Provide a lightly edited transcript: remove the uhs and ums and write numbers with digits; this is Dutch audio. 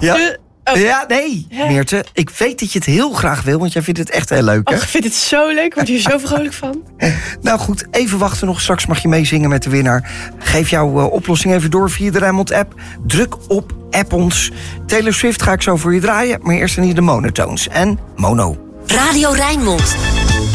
Ja. Ja, nee, Ja. Meerte. Ik weet dat je het heel graag wil, want jij vindt het echt heel leuk, hè? Och, ik vind het zo leuk. Ik word hier zo vrolijk van. Nou goed, even wachten nog. Straks mag je meezingen met de winnaar. Geef jouw oplossing even door via de Rijnmond-app. Druk op App ons. Taylor Swift ga ik zo voor je draaien. Maar eerst dan hier de Monotones en Mono. Radio Rijnmond.